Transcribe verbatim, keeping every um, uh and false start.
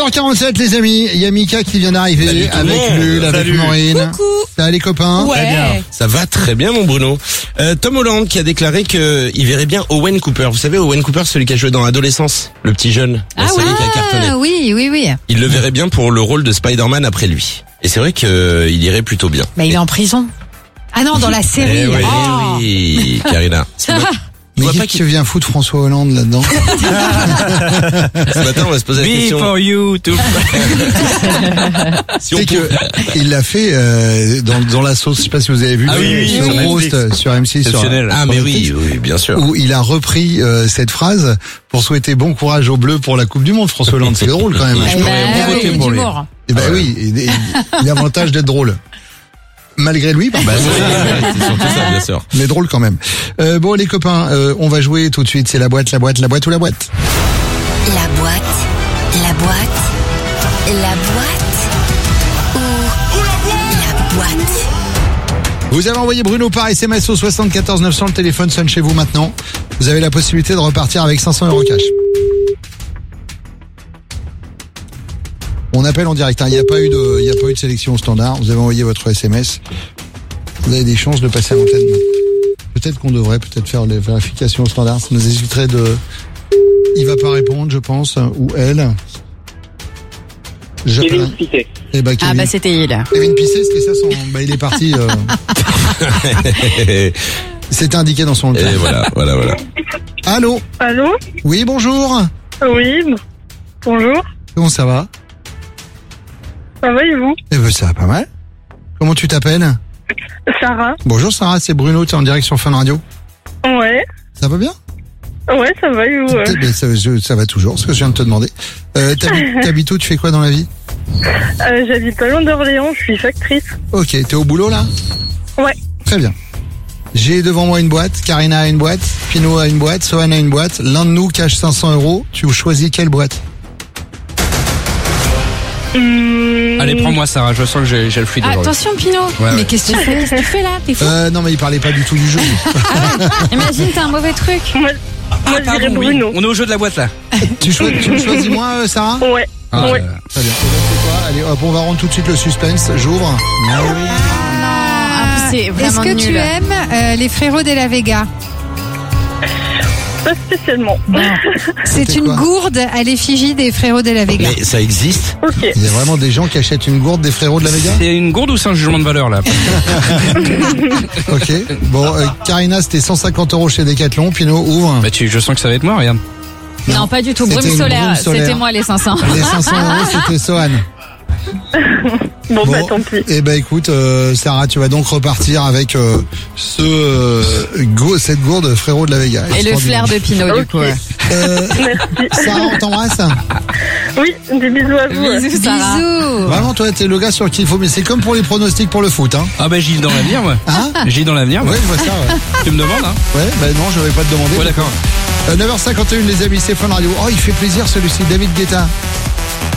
heures quarante-sept les amis, il y a Mika qui vient d'arriver. Salut tout le avec monde. Lul, avec Salut. Maureen. Coucou. Ça va les copains? Ouais. Très bien. Ça va très bien mon Bruno. Euh, Tom Holland qui a déclaré que il verrait bien Owen Cooper. Vous savez Owen Cooper, celui qui a joué dans Adolescence, le petit jeune, la Ah série ouais. qui a cartonné. Ah oui, oui, oui. Il le verrait bien pour le rôle de Spider-Man après lui. Et c'est vrai qu'il irait plutôt bien. Bah, il est en prison. Ah non, dans la série. Eh oui, Oh. oui, Karina. Ce ma- Mais vois qui pas qui qu'il- vient foutre François Hollande là-dedans? ce matin, on va se poser la Me question. for you, tout. Si on C'est que pouvait- il l'a fait euh, dans, dans la sauce. Je sais pas si vous avez vu Ah le- oui, oui, ce sur roast Netflix. sur M six. Sur, Exceptionnel. Ah mais oui, oui, bien sûr. où il a repris euh, cette phrase pour souhaiter bon courage aux Bleus pour la Coupe du Monde. François Hollande, c'est drôle quand même. Eh pourrais ben, voter oui, pour lui. d'humour. Et ben oui, il, il- il a l'avantage d'être drôle. Malgré lui, bah, Bah, oui, c'est surtout ça, bien sûr. mais drôle quand même. Euh, bon les copains, euh, on va jouer tout de suite. C'est la boîte, la boîte, la boîte ou la boîte. La boîte, la boîte, la boîte ou la boîte. Vous avez envoyé Bruno par S M S au soixante-quatorze neuf cents. Le téléphone sonne chez vous maintenant. Vous avez la possibilité de repartir avec cinq cents euros cash. On appelle en direct. hein. Il n'y a pas eu de, il n'y a pas eu de sélection au standard. Vous avez envoyé votre S M S. Vous avez des chances de passer à l'antenne. Peut-être qu'on devrait peut-être faire les vérifications au standard. Ça nous éviterait de. Il va pas répondre, je pense, ou elle. J'appelle. Kevin Pité. Eh ben, Ah Kevin. bah c'était il. Kevin Pisset, c'était ça son. Bah, il est parti. Euh... C'était indiqué dans son. Et voilà, voilà, voilà. Allô. Allô? Oui, bonjour. Oui, b- bonjour. Comment ça va? Ça va et vous? Eh ben, ça va pas mal. Comment tu t'appelles? Sarah? Bonjour Sarah, c'est Bruno, t'es en direct sur Fun Radio. Ouais. Ça va bien? Ouais, ça va et vous? euh Eh ben, ça, je- ça va toujours, ce que je viens de te demander. Euh, t'habites, t'habites où? Tu fais quoi dans la vie? Euh, J'habite pas loin d'Orléans, je suis factrice. Ok, t'es au boulot là? Ouais. Très bien. J'ai devant moi une boîte, Karina a une boîte, Pino a une boîte, Sohan a une boîte. L'un de nous cache cinq cents euros. Tu choisis quelle boîte? Hum, Allez, prends-moi Sarah, je sens que j'ai j'ai le fluide Ah, aujourd'hui. attention Pinot. Ouais, Mais ouais. qu'est-ce que tu fais? Qu'est-ce que tu fais là? T'es fou? Euh, non mais il parlait pas du tout du jeu. Imagine t'as un mauvais truc. Moi, moi je dirais Pardon, oui. Bruno. On est au jeu de la boîte là. tu, choi- tu me choisis moi, euh, Sarah? Ouais. Ah, ouais. euh, Très bien. Eh ben, c'est quoi? Allez, hop, on va rendre tout de suite le suspense. J'ouvre. Ah, c'est Est-ce vraiment que nul. tu aimes euh, les frérots de la Vega? Pas spécialement. C'est C'est une quoi gourde à l'effigie des frérots de la Vega. Mais ça existe? Ok. Il y a vraiment des gens qui achètent une gourde des frérots de la Vega? c'est une gourde ou c'est un jugement de valeur là? Ok. Bon, euh, Karina, c'était cent cinquante euros chez Decathlon. Pino, ouvre. Bah tu, je sens que ça va être moi, regarde. Non, pas du tout. C'était Brume une solaire. brume solaire. C'était moi les cinq cents. Les cinq cents euros, c'était Sohan. Bon, bah tant pis. Eh ben écoute, euh, Sarah, tu vas donc repartir avec euh, ce euh, go- cette gourde frérot de la Vega. Et le flair de Pinot du Ok. coup. ouais. Euh, Merci. Sarah, on t'embrasse. Oui, des bisous à vous. ouais. Bisous Sarah. Bisous. Vraiment, toi, t'es le gars sur qui il faut. Mais c'est comme pour les pronostics pour le foot, hein. Ah bah Gilles dans l'avenir moi. Hein? Gilles dans l'avenir moi. Ouais, je vois ça. Ouais, Tu me demandes hein? ouais bah non, je vais pas te demander. Ouais d'accord. Euh, neuf heures cinquante et un, les amis, c'est Fun Radio. Oh, il fait plaisir celui-ci, David Guetta.